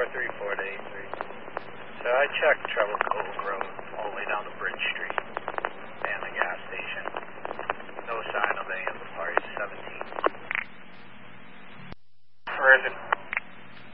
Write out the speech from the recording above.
434 to 83. So I checked Treble Cove Road all the way down to Bridge Street.